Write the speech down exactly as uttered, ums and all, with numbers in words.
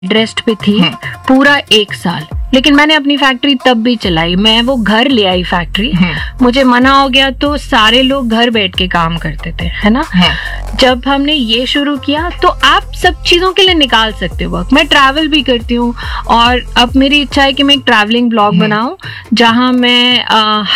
Rest पे थी पूरा एक साल, लेकिन मैंने अपनी फैक्ट्री तब भी चलाई। मैं वो घर ले आई फैक्ट्री, मुझे मना हो गया तो सारे लोग घर बैठ के काम करते थे, है ना। जब हमने ये शुरू किया तो आप सब चीजों के लिए निकाल सकते हो वक्त। मैं ट्रैवल भी करती हूँ और अब मेरी इच्छा है कि मैं एक ट्रैवलिंग ब्लॉग बनाऊं जहां मैं आ,